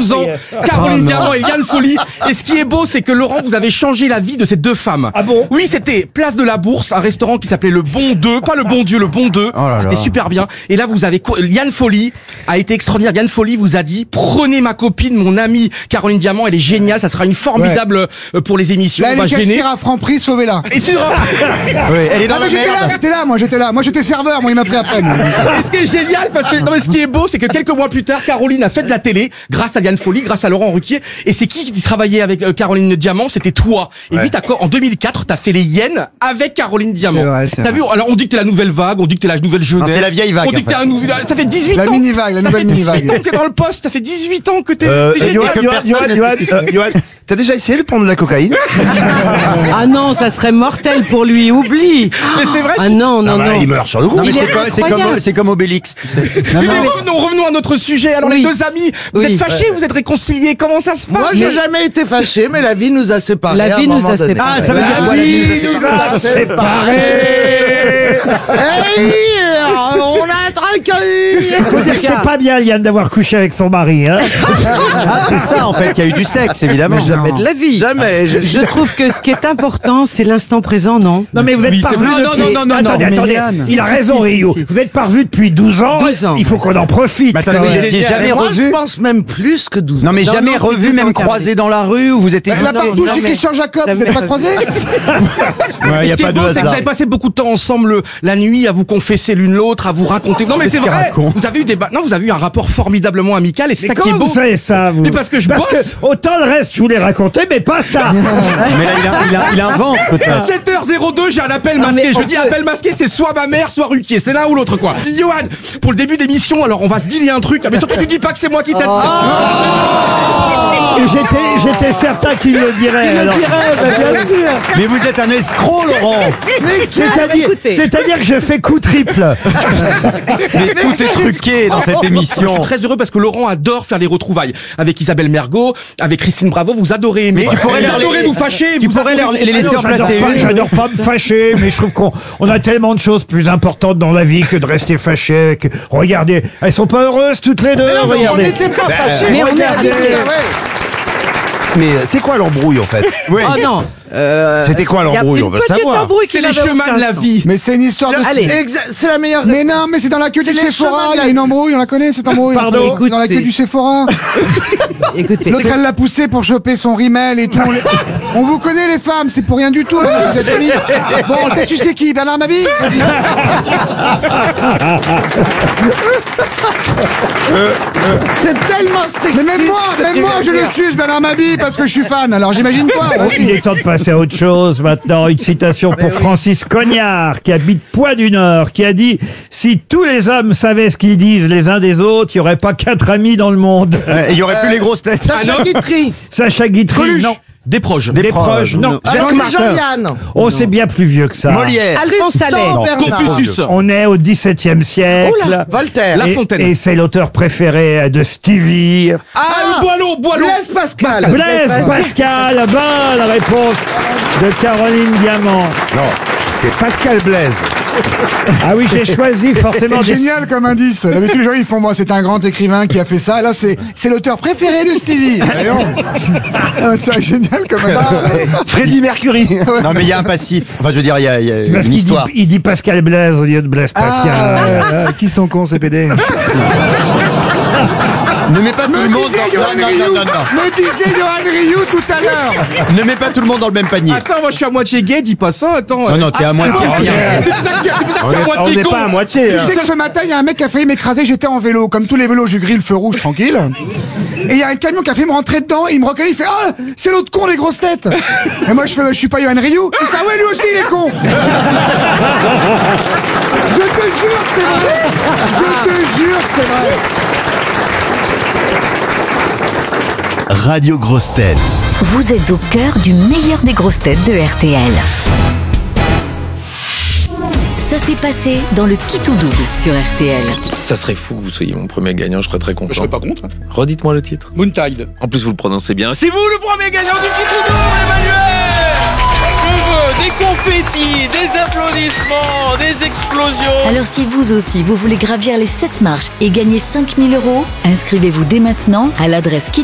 12 ans, Caroline Diamant et Yann Folly. Et ce qui est beau, c'est que Laurent, vous avez changé la vie de ces deux femmes. Ah bon? Oui, c'était Place de la Bourse, un restaurant qui s'appelait Le Bon 2, pas Le Bon Dieu, Le Bon 2. C'était super bien. Et là, vous avez Yann Folly a été extraordinaire. Yann Folly vous a dit, prenez ma copine, mon amie Caroline Diamant, elle est géniale, ça sera une formidable pour les émissions. Là, on va elle est gêner. caissière à Franprix, sauvez-la. Et tu Oui, elle est dans Ah, la mais j'étais merde. là, j'étais là. Moi, j'étais serveur, moi, il m'a pris à peine. Et ce qui est génial, parce que, non, mais ce qui est beau, c'est que quelques mois plus tard, Caroline a fait de la télé, grâce à Yann Folly, grâce à Laurent Ruquier. Et c'est qui travaillait avec Caroline Diamant? C'était toi. Et puis, en 2004, t'as fait les Yens avec Caroline Diamant. C'est vrai, c'est T'as vu? Alors, on dit que t'es la nouvelle vague, on dit que t'es la nouvelle jeunesse. Non, c'est la vieille vague, On dit que t'es un nouveau, ça fait 18 La ans. mini-vague, la nouvelle mini-vague. T'es dans le poste, ça fait 18 ans que t'es Johan, t'as déjà essayé de prendre de la cocaïne? Ah non, ça serait mortel pour lui, oublie. Mais c'est vrai. Ah non, non, non. Il meurt sur le coup. Non, mais Il est incroyable. c'est comme Obélix. Tu sais. Mais revenons à notre sujet. Alors, Oui. les deux amis, vous Oui. êtes fâchés, vous êtes réconciliés. Comment ça se passe? Moi, j'ai jamais été fâché, mais la vie nous a séparés. La à un vie nous moment a donné. séparés. Ah, ça veut dire La quoi, la vie vie nous a séparés. Hey, on a un traqueuil. Faut dire que c'est pas bien, Yann, d'avoir couché avec son mari. Hein. Ah, c'est ça en fait. Il y a eu du sexe évidemment. Jamais de la vie. Jamais. Je trouve que ce qui est important, c'est l'instant présent, non? Non, mais vous êtes pas revu depuis... Attendez, attendez. Yann. Il a raison, Rio. Vous êtes pas revu depuis 12 ans. 12 ans. Il faut qu'on en profite. Mais attendez, quand vous même. étiez jamais Moi, je revu? pense même plus que 12 ans. Non mais Non, jamais non, c'est revu, 12 même ans, croisé dans la rue où vous étiez. La partouche non, du mais- Christian Jacob, vous n'êtes pas croisés? Il y a Ce qui pas est de beau, c'est que vous hasard. avez passé beaucoup de temps ensemble la nuit à vous confesser l'une l'autre, à vous raconter. Non mais c'est Qu'est-ce qu'il vrai. raconte Vous avez eu vous avez eu un rapport formidablement amical et c'est ça qui est Comment beau. vous savez ça, vous? Mais parce que je Parce que bosse. autant le reste, je voulais raconter, mais pas ça. Mais là il invente peut-être. 7h02, j'ai un appel masqué. mais Je on dis peut- appel masqué, c'est soit ma mère, soit Ruquier. C'est l'un ou l'autre, quoi. Johan, pour le début d'émission, alors on va se dealer un truc. Mais surtout, tu dis pas que c'est moi qui t'ai dit. Et j'étais certain qu'il le dirait. alors. Mais vous êtes un escroc Laurent. C'est-à-dire que je fais coup triple. Mais tout est truqué dans cette Je suis émission. très heureux parce que Laurent adore faire les retrouvailles avec Isabelle Mergo, avec Christine Bravo. Vous adorez aimer. tu pourrais vous leur- adorez vous fâcher. Tu vous pourrais adorez- les laisser en placer une. J'adore pas me fâcher, mais je trouve qu'on a tellement de choses plus importantes dans la vie que de rester fâché. Regardez, elles sont pas heureuses toutes les deux. On Regardez. n'était pas fâchés. Mais on est Regardez. habitués. Mais c'est quoi l'embrouille en fait? Oui. Oh non. C'était quoi l'embrouille? On veut savoir. C'est les chemins de la vie. Mais c'est une histoire de... Allez. C'est la meilleure. Mais non, mais c'est dans la queue C'est du les chemins Sephora, de il y la- a une embrouille, on la connaît cette embrouille. Pardon. Dans la queue du Sephora. Écoutez. L'autre, elle l'a poussé pour choper son rimel et tout. On vous connaît les femmes, c'est pour rien du tout. Là, vous êtes amis. Bon, t'as su c'est qui, Bernard Mabie? C'est tellement sexy. Mais même moi, je le suis, Bernard Mabie, parce que je suis fan. Alors j'imagine pas. Il est temps de passer à autre chose maintenant. Une citation pour Francis Cognard, qui habite Poix-du-Nord, qui a dit « Si tous les hommes savaient ce qu'ils disent les uns des autres, il n'y aurait pas 4 amis dans le monde. Il y aurait plus les grosses têtes. Sacha Guitry. » Sacha Guitry, non. Des proches. Des proches, non. Alors, c'est Jean-Yann. Oh, c'est bien plus vieux que ça. Molière. Alphonse Allais. Tristan Bernard. Confucius. On est au XVIIe siècle. Oula, Voltaire. La Et- Fontaine. Et c'est l'auteur préféré de Stevie. Boileau. Blaise Pascal. Blaise Pascal, bonne réponse de Caroline Diamant. Non, c'est Pascal Blaise. Ah oui, j'ai choisi forcément C'est des... génial comme indice. D'habitude, les gens ils font moi, c'est un grand écrivain qui a fait ça. Et là, c'est l'auteur préféré de Stevie. Voyons. C'est génial comme indice. Freddie Mercury. Non mais il y a un passif. Enfin je veux dire il y a C'est parce une qu'il dit, histoire. il dit Pascal Blaise au lieu de Blaise Pascal. Qui sont cons ces PD? Ne mets pas tout le monde dans... Me disait Johan Rioux tout à l'heure. Ne mets pas tout le monde dans le même panier. Attends, moi je suis à moitié gay, dis pas ça, attends. Non, non, t'es à moitié. C'est pour ça que je suis à moitié con. moitié. Tu sais que ce matin, il y a un mec qui a failli m'écraser, j'étais en vélo. Comme tous les vélos, je grille le feu rouge tranquille. Et il y a un camion qui a fait me rentrer dedans, il me reconnaît, il fait « Ah, c'est l'autre con, les grosses têtes !» Et moi, je fais « Je suis pas Johan Rioux. » Il fait « Ah ouais, lui aussi, il est con !» Je te jure que c'est vrai. Je te jure que c'est vrai. Radio Grosses Têtes. Vous êtes au cœur du meilleur des grosses têtes de RTL. Ça s'est passé dans le Qui tout double sur RTL. Ça serait fou que vous soyez mon premier gagnant, je serais très content. Je serais pas contre. Redites-moi le titre. Moontide. En plus, vous le prononcez bien. C'est vous le premier gagnant du Qui tout double, Emmanuel. Je veux des confettis, des applaudissements, des explosions. Alors si vous aussi, vous voulez gravir les 7 marches et gagner 5 000 €, inscrivez-vous dès maintenant à l'adresse